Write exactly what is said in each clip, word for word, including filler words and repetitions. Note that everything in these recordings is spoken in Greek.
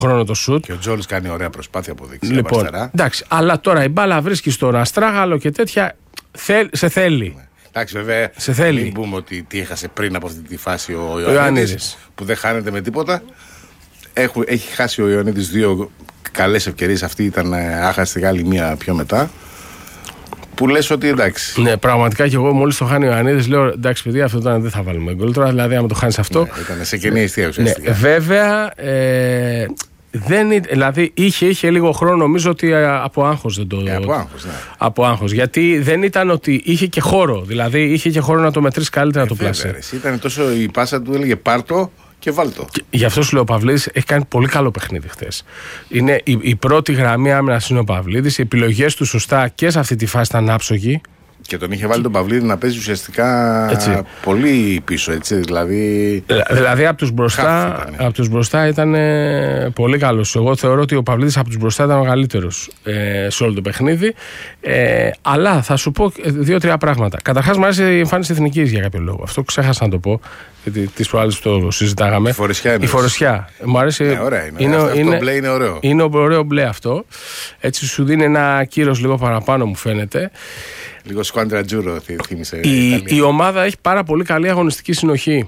χρόνο το σουτ. Και ο Τζόλης κάνει ωραία προσπάθεια από δεξιά. Λοιπόν, εντάξει, αλλά τώρα η μπάλα βρίσκει στον αστράγαλο και τέτοια. Θέλ, σε θέλει. Ναι. Εντάξει, βέβαια. Σε θέλει. Μην πούμε ότι τι έχασε πριν από αυτή τη φάση ο Ιωαννίδης, που δεν χάνεται με τίποτα. Έχω, έχει χάσει ο Ιωαννίδης δύο καλές ευκαιρίες. Αυτή ήταν άχαστη, άλλη μία πιο μετά. Που λες ότι εντάξει. Ναι, πραγματικά και εγώ μόλις το χάνει ο Ιωαννίδης λέω εντάξει, παιδιά, αυτό ήταν, δεν θα βάλουμε γκολ. Τώρα δηλαδή, άμα το χάνεις αυτό. Ναι, ήταν σε κενή αιστεία ουσιαστικά. Ναι, βέβαια. Ε, δεν, δηλαδή είχε, είχε λίγο χρόνο, νομίζω ότι από άγχος δεν το. Ε, από άγχος, ναι. Από άγχος. Γιατί δεν ήταν ότι είχε και χώρο. Δηλαδή είχε και χώρο να το μετρήσει καλύτερα ε, το πλάσιο. Ήταν τόσο η πάσα του, έλεγε πάρτο και βάλτο. Και γι' αυτό σου λέω ο Παυλίδης έχει κάνει πολύ καλό παιχνίδι χθες. Είναι η, η πρώτη γραμμή άμυνας είναι ο Παυλίδης. Οι επιλογές του σωστά και σε αυτή τη φάση ήταν άψογοι. Και τον είχε βάλει τον Παυλίδη να παίζει ουσιαστικά έτσι. Πολύ πίσω, έτσι, δηλαδή... Δηλαδή από τους μπροστά, από τους μπροστά ήταν ε, πολύ καλός. Εγώ θεωρώ ότι ο Παυλίδης από τους μπροστά ήταν ο μεγαλύτερος ε, σε όλο το παιχνίδι. Ε, αλλά θα σου πω δύο-τρία πράγματα. Καταρχάς μου άρεσε η εμφάνιση εθνικής για κάποιο λόγο. Αυτό ξέχασα να το πω. Γιατί τις προάλλες το συζητάγαμε. Η φορεσιά είναι. Η φορεσιά. Μου άρεσε. Ναι, ωραία είναι. είναι, αυτό είναι, το μπλε είναι ωραίο. Είναι ωραίο μπλε αυτό. Έτσι σου δίνει ένα κύρος λίγο παραπάνω, μου φαίνεται. Λίγο σκουάντρα τζούρο θύμισε. Η, η ομάδα έχει πάρα πολύ καλή αγωνιστική συνοχή.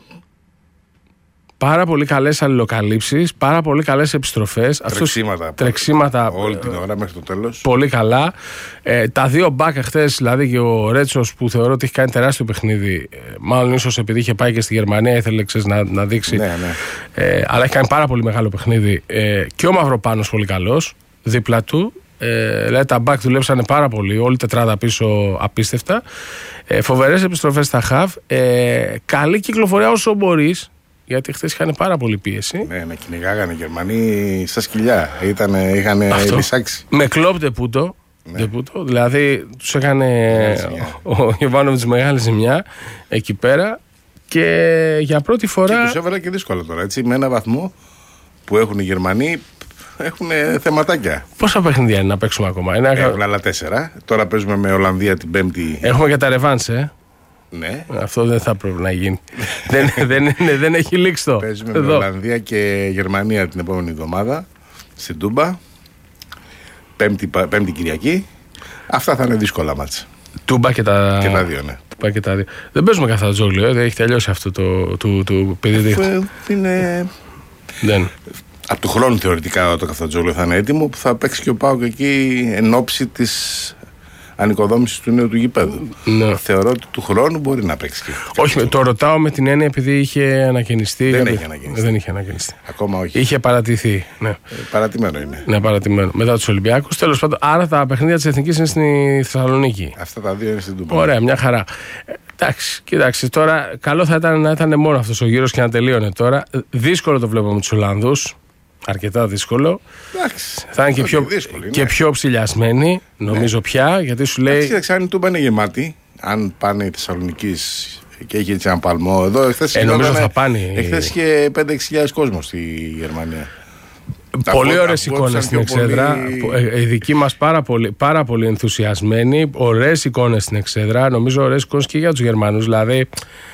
Πάρα πολύ καλές αλληλοκαλύψεις, πάρα πολύ καλές επιστροφές. Τρεξίματα. Αυτούς, τρεξίματα. Όλη την ώρα μέχρι το τέλος. Πολύ καλά. Ε, τα δύο μπακ χθες, δηλαδή και ο Ρέτσος που θεωρώ ότι έχει κάνει τεράστιο παιχνίδι, ε, μάλλον ίσως επειδή είχε πάει και στη Γερμανία, ήθελε ξέρεις, να, να δείξει. Ναι, ναι. Ε, αλλά έχει κάνει πάρα πολύ μεγάλο παιχνίδι. Ε, και ο Μαυροπάνος πολύ καλός, δίπλα του. Ε, δηλαδή τα μπακ δουλέψανε πάρα πολύ, όλη η τετράδα πίσω απίστευτα. Ε, φοβερές επιστροφές στα χαβ. Ε, καλή κυκλοφορία όσο μπορείς. Γιατί χθες είχαν πάρα πολύ πίεση. Ναι, να κυνηγάγανε οι Γερμανοί στα σκυλιά. Ήτανε, είχαν λυσάξει. Με κλόπ ντεπούτο. Ναι. Δηλαδή τους έκανε ο Γιωβάνοβιτς μεγάλη ζημιά εκεί πέρα. Και για πρώτη φορά. Και τους έβαλα και δύσκολα τώρα. Έτσι, με ένα βαθμό που έχουν οι Γερμανοί. Έχουν θεματάκια. Πόσα παιχνίδια είναι να παίξουμε ακόμα? Ένα... Έχουν άλλα τέσσερα. Τώρα παίζουμε με Ολλανδία την Πέμπτη. Έχουμε και τα ρεβάνς, ε. Ναι. Αυτό δεν θα πρέπει να γίνει. δεν, δεν, δεν, δεν έχει λήξει το. Παίζουμε Εδώ. με Ολλανδία και Γερμανία την επόμενη εβδομάδα στην Τούμπα. Πέμπτη, πέμπτη Κυριακή. Αυτά θα είναι δύσκολα μάτσα. Τούμπα και τα... και τα δύο, ναι. Τούμπα και τα δύο. Δεν παίζουμε καθόλου τζόγλιο, ε. Δεν έχει τελειώσει αυτό το, το, το παιδί. Είναι. Δεν. Από του χρόνου θεωρητικά το Καφτατζόγλιο θα είναι έτοιμο, που θα παίξει και ο ΠΑΟΚ εκεί εν ώψη της ανοικοδόμησης του νέου του γηπέδου. Ναι. Θεωρώ ότι του χρόνου μπορεί να παίξει και. Όχι, το ρωτάω με την έννοια επειδή είχε ανακαινιστεί. Δεν, για... έχει ανακαινιστεί. Δεν είχε ανακαινιστεί. Ακόμα όχι. Είχε παρατηθεί. Ναι. Ε, παρατημένο είναι. Ναι, παρατημένο. Μετά τους Ολυμπιακούς. Τέλος πάντων, άρα τα παιχνίδια της Εθνικής είναι στη Θεσσαλονίκη. Αυτά τα δύο είναι στην Τούμπα. Ωραία, μια χαρά. Ε, εντάξει, κοίταξε τώρα. Καλό θα ήταν να ήταν μόνο αυτός ο γύρος και να τελείωνε τώρα. Δύσκολο το βλέπω με τους Ολλανδούς. Αρκετά δύσκολο. Εντάξει, θα είναι και πιο, δύσκολο, και πιο ψηλιασμένοι, νομίζω, ναι. πια. Γιατί σου λέει. Κοίταξε, αν η Τούμπα είναι γεμάτη, αν πάνε η Θεσσαλονίκη και έχει έτσι ένα παλμό. Εδώ εχθές ε, νομίζω θα πάνε. Εχθές είχε πέντε έξι χιλιάδες κόσμος στη Γερμανία. Πολύ ωραίες εικόνες στην Εξέδρα. Πολύ... Οι δικοί μας πάρα πολύ, πάρα πολύ ενθουσιασμένοι. Ωραίες εικόνες στην Εξέδρα. Νομίζω ωραίες εικόνες και για τους Γερμανούς. Δηλαδή.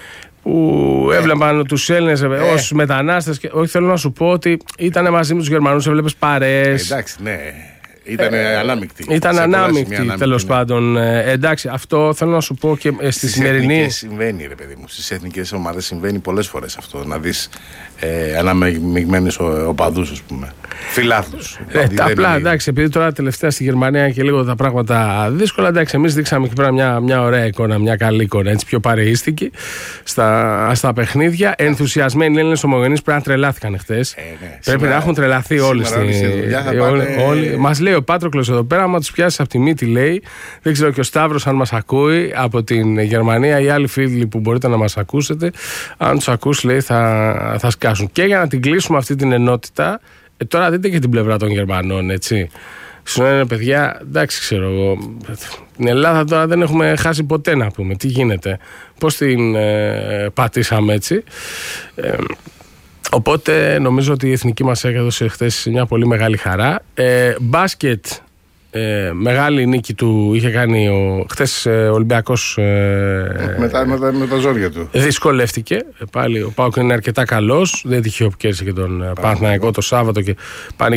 Που έβλεπαν ε, τους Έλληνες ε, ως μετανάστες. Και, όχι, θέλω να σου πω ότι ήταν μαζί με τους Γερμανούς, έβλεπες παρέες. Ε, εντάξει, ναι. Ήταν ε, ανάμεικτοι. Ήταν ανάμεικτοι, τέλος ναι. πάντων. Ε, εντάξει, αυτό θέλω να σου πω και ε, στη στις σημερινή. Εθνικές συμβαίνει, ρε παιδί μου. Στις εθνικές ομάδες συμβαίνει πολλές φορές αυτό. Να δεις ε, αναμειγμένους οπαδούς, ας πούμε. Φιλάθλους. Ε, απλά είναι... εντάξει, επειδή τώρα τελευταία στη Γερμανία και λίγο τα πράγματα δύσκολα, εντάξει, εμείς δείξαμε εκεί πέρα μια, μια ωραία εικόνα, μια καλή εικόνα, έτσι πιο παρεΐστικη στα, στα παιχνίδια. Ενθουσιασμένοι Έλληνες ομογενείς πρέπει να τρελάθηκαν χτες. Ε, ναι. Πρέπει σήμερα, να έχουν τρελαθεί όλοι. Στη... όλοι, όλοι. Μας λέει ο Πάτροκλος εδώ πέρα, άμα τους πιάσεις από τη μύτη, λέει. Δεν ξέρω και ο Σταύρος αν μας ακούει από την Γερμανία ή άλλοι φίλοι που μπορείτε να μας ακούσετε. Αν τους ακούσει, λέει, θα, θα σκάσουν. Και για να την κλείσουμε αυτή την ενότητα. Ε, τώρα δείτε και την πλευρά των Γερμανών, έτσι. Σου λένε παιδιά, εντάξει, ξέρω εγώ. Την Ελλάδα τώρα δεν έχουμε χάσει ποτέ, να πούμε. Τι γίνεται, πώς την ε, πατήσαμε έτσι. Ε, οπότε νομίζω ότι η εθνική μας έδωσε χθες μια πολύ μεγάλη χαρά. Ε, μπάσκετ, Ε, μεγάλη νίκη του είχε κάνει ο χτες ε, Ολυμπιακός. Ε, μετά, μετά με τα ζόρια του. Δυσκολεύτηκε. Πάλι ο ΠΑΟΚ είναι αρκετά καλός. Δεν τυχαίο που κέρδισε και τον Παναθηναϊκό το Σάββατο και